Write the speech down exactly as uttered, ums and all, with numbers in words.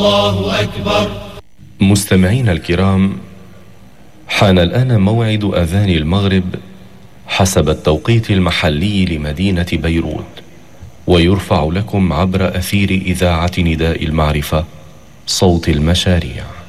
الله أكبر. مستمعينا الكرام، حان الآن موعد أذان المغرب حسب التوقيت المحلي لمدينة بيروت، ويرفع لكم عبر أثير إذاعة نداء المعرفة صوت المشاريع.